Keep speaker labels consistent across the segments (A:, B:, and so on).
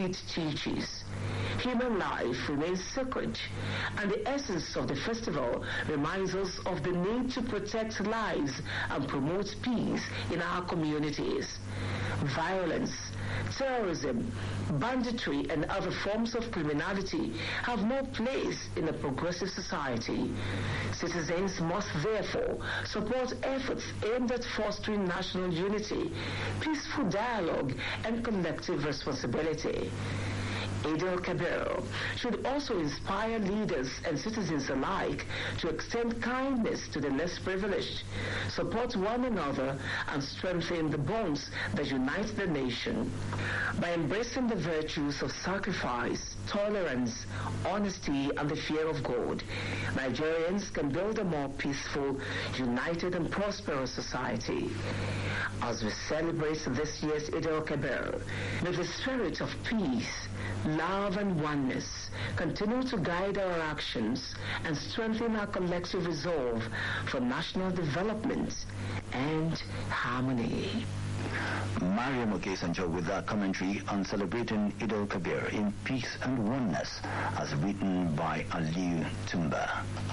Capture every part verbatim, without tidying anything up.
A: it teaches. Human life remains sacred, and the essence of the festival reminds us of the need to protect lives and promote peace in our communities. Violence, terrorism, banditry, and other forms of criminality have no place in a progressive society. Citizens must therefore support efforts aimed at fostering national unity, peaceful dialogue, and collective responsibility. Eid al-Kabir should also inspire leaders and citizens alike to extend kindness to the less privileged, support one another, and strengthen the bonds that unite the nation. By embracing the virtues of sacrifice, tolerance, honesty, and the fear of God, Nigerians can build a more peaceful, united, and prosperous society. As we celebrate this year's Eid al-Kabir, may the spirit of peace, love, and oneness continue to guide our actions and strengthen our collective resolve for national development and harmony.
B: Mario Mokesanjo with that commentary on celebrating Eid al-Kabir in peace and oneness, as written by Aliu Tumba.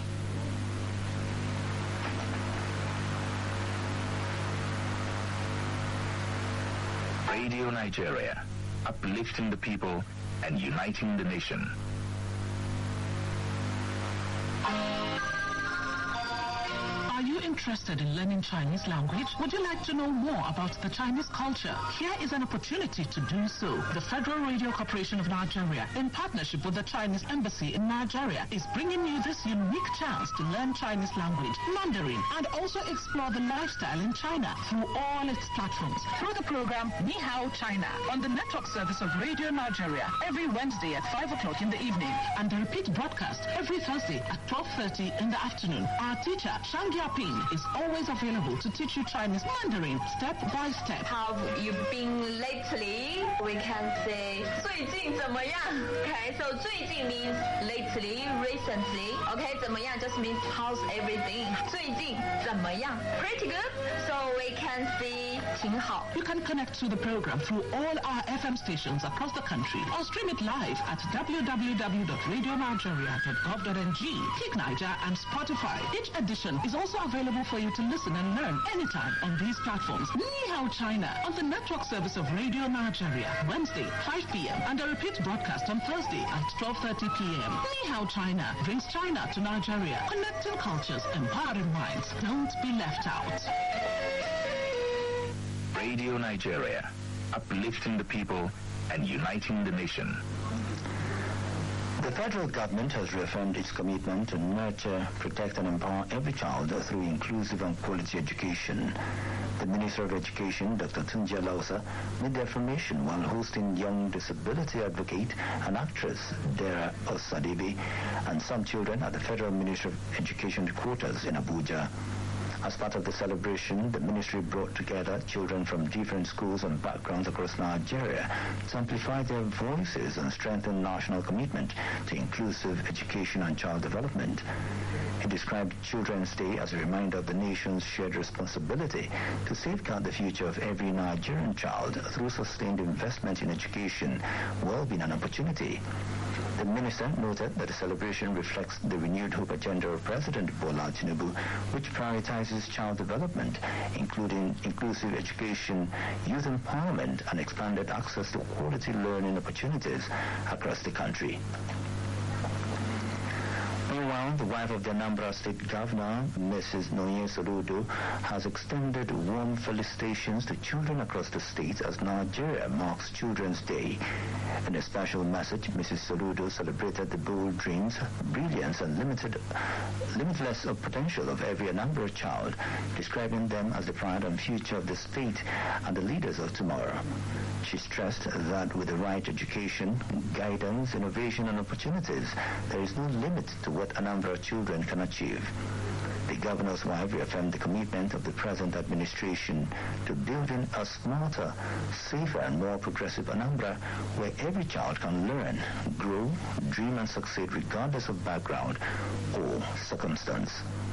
C: Radio Nigeria, uplifting the people and uniting the nation.
D: Are you interested in learning Chinese language? Would you like to know more about the Chinese culture? Here is an opportunity to do so. The Federal Radio Corporation of Nigeria, in partnership with the Chinese Embassy in Nigeria, is bringing you this unique chance to learn Chinese language, Mandarin, and also explore the lifestyle in China through all its platforms. Through the program Ni Hao China on the network service of Radio Nigeria every Wednesday at five o'clock in the evening, and the repeat broadcast every Thursday at twelve thirty in the afternoon. Our teacher, Shang Yaping, is always available to teach you Chinese Mandarin step by step.
E: How have you been lately? We can say 最近怎么样? Okay, so 最近 means lately, recently. Okay, 怎么样 just means how's everything. 最近怎么样? Pretty good. So we can see 挺好.
D: You can connect to the program through all our F M stations across the country or stream it live at w w w dot radio nigeria dot gov dot n g, Kick Niger, and Spotify. Each edition is also available for you to listen and learn anytime on these platforms. Ni Hao China on the network service of Radio Nigeria, Wednesday, five p m, and a repeat broadcast on Thursday at twelve thirty p m Ni Hao China brings China to Nigeria, connecting cultures, empowering minds. Don't be left out.
C: Radio Nigeria, uplifting the people and uniting the nation.
B: The federal government has reaffirmed its commitment to nurture, protect, and empower every child through inclusive and quality education. The Minister of Education, Doctor Tunji Alausa, made the affirmation while hosting young disability advocate and actress Dara Osadebe and some children at the Federal Ministry of Education headquarters in Abuja. As part of the celebration, the ministry brought together children from different schools and backgrounds across Nigeria to amplify their voices and strengthen national commitment to inclusive education and child development. It described Children's Day as a reminder of the nation's shared responsibility to safeguard the future of every Nigerian child through sustained investment in education, well-being, and opportunity. The minister noted that the celebration reflects the renewed hope agenda of President Bola Tinubu, which prioritizes child development, including inclusive education, youth empowerment, and expanded access to quality learning opportunities across the country. Meanwhile, the wife of the Anambra State Governor, Missus Nonye Soludo, has extended warm felicitations to children across the state as Nigeria marks Children's Day. In a special message, Missus Soludo celebrated the bold dreams, brilliance, and limited, limitless potential of every Anambra child, describing them as the pride and future of the state and the leaders of tomorrow. She stressed that with the right education, guidance, innovation, and opportunities, there is no limit to what Anambra children can achieve. The governor's wife reaffirmed the commitment of the present administration to building a smarter, safer, and more progressive Anambra where every child can learn, grow, dream, and succeed regardless of background or circumstance.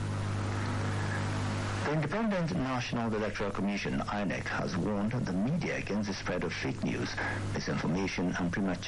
B: The Independent National Electoral Commission, I N E C, has warned the media against the spread of fake news, misinformation, and premature